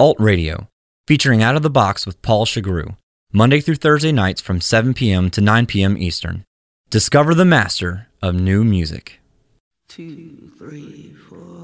Alt Radio, featuring Out of the Box with Paul Chagru, Monday through Thursday nights from 7 p.m. to 9 p.m. Eastern. Discover the master of new music. 2, 3, 4.